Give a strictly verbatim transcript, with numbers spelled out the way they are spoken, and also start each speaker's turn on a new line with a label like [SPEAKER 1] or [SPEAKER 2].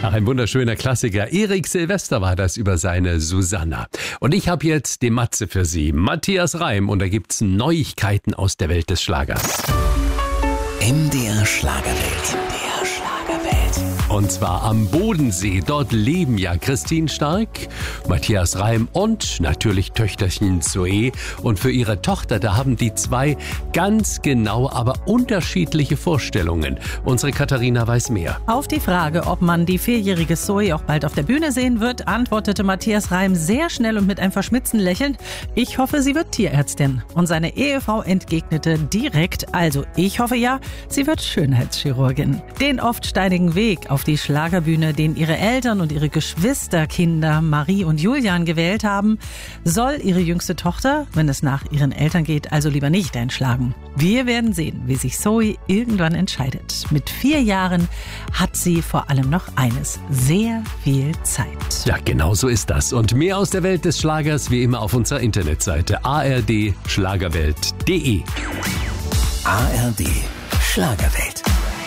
[SPEAKER 1] Ach, ein wunderschöner Klassiker. Erik Silvester war das über seine Susanna. Und ich habe jetzt den Matze für Sie, Matthias Reim. Und da gibt's Neuigkeiten aus der Welt des Schlagers.
[SPEAKER 2] M D R Schlagerwelt.
[SPEAKER 1] Und zwar am Bodensee. Dort leben ja Christine Stark, Matthias Reim und natürlich Töchterchen Zoe. Und für ihre Tochter, da haben die zwei ganz genau, aber unterschiedliche Vorstellungen. Unsere Katharina weiß mehr.
[SPEAKER 3] Auf die Frage, ob man die vierjährige Zoe auch bald auf der Bühne sehen wird, antwortete Matthias Reim sehr schnell und mit einem verschmitzten Lächeln: Ich hoffe, sie wird Tierärztin. Und seine Ehefrau entgegnete direkt: Also, ich hoffe ja, sie wird Schönheitschirurgin. Den oft steinigen Weg auf die Schlagerbühne, den ihre Eltern und ihre Geschwisterkinder Marie und Julian gewählt haben, soll ihre jüngste Tochter, wenn es nach ihren Eltern geht, also lieber nicht einschlagen. Wir werden sehen, wie sich Zoe irgendwann entscheidet. Mit vier Jahren hat sie vor allem noch eines: sehr viel Zeit.
[SPEAKER 1] Ja, genau so ist das. Und mehr aus der Welt des Schlagers wie immer auf unserer Internetseite a r d schlagerwelt punkt d e.
[SPEAKER 2] A R D Schlagerwelt.